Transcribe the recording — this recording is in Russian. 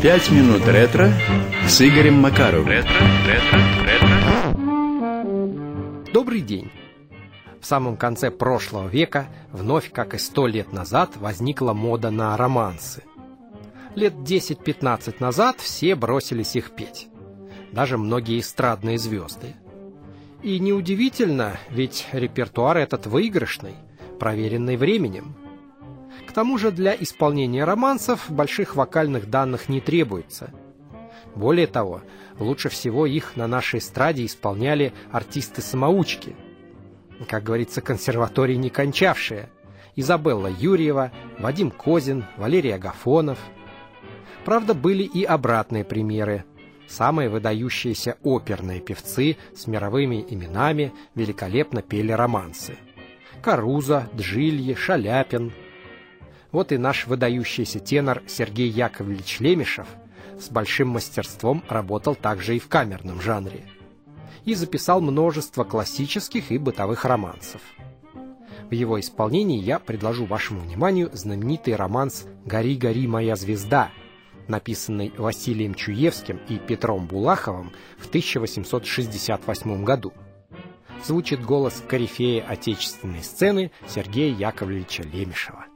5 минут ретро с Игорем Макаровым. Добрый день! В самом конце прошлого века, вновь, как и 100 лет назад, возникла мода на романсы. Лет 10-15 назад все бросились их петь. Даже многие эстрадные звезды. И неудивительно, ведь репертуар этот выигрышный, проверенный временем. К тому же для исполнения романсов больших вокальных данных не требуется. Более того, лучше всего их на нашей эстраде исполняли артисты-самоучки. Как говорится, консерватории не кончавшие. Изабелла Юрьева, Вадим Козин, Валерий Агафонов. Правда, были и обратные примеры. Самые выдающиеся оперные певцы с мировыми именами великолепно пели романсы. Каруза, Джильи, Шаляпин. Вот и наш выдающийся тенор Сергей Яковлевич Лемешев с большим мастерством работал также и в камерном жанре. И записал множество классических и бытовых романсов. В его исполнении я предложу вашему вниманию знаменитый романс «Гори, гори, моя звезда», написанный Василием Чуевским и Петром Булаховым в 1868 году. Звучит голос корифея отечественной сцены Сергея Яковлевича Лемешева.